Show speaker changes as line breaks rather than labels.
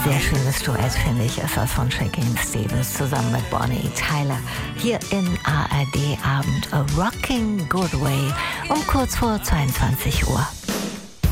Sehr schönes Duett, finde ich, ist das von Shakin' Stevens zusammen mit Bonnie Tyler. Hier in ARD Abend A Rocking Good Way um kurz vor 22 Uhr.